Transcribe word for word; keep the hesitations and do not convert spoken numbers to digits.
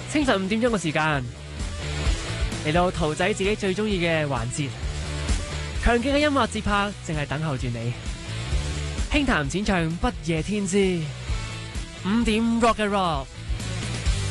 清晨五點鐘嘅時間，嚟到桃仔自己最中意嘅環節，強勁嘅音樂節拍淨係等候住你。輕談淺唱不夜天之五點 Rock 嘅 Rock。